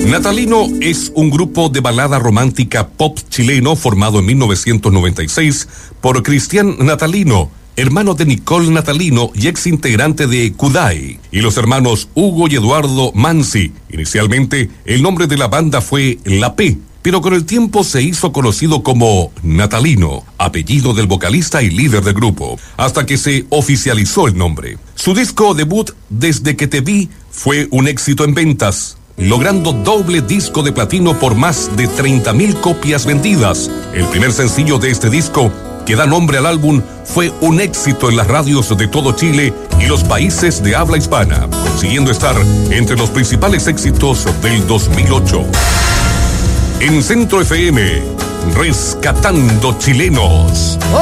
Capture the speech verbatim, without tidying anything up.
Natalino es un grupo de balada romántica pop chileno formado en mil novecientos noventa y seis por Cristian Natalino, hermano de Nicole Natalino y ex integrante de Kudai, y los hermanos Hugo y Eduardo Mansi. Inicialmente, el nombre de la banda fue La P, pero con el tiempo se hizo conocido como Natalino, apellido del vocalista y líder del grupo, hasta que se oficializó el nombre. Su disco debut, Desde que te vi, fue un éxito en ventas, logrando doble disco de platino por más de treinta mil copias vendidas. El primer sencillo de este disco, que da nombre al álbum, fue un éxito en las radios de todo Chile y los países de habla hispana, consiguiendo estar entre los principales éxitos del dos mil ocho. En Centro F M, Rescatando Chilenos.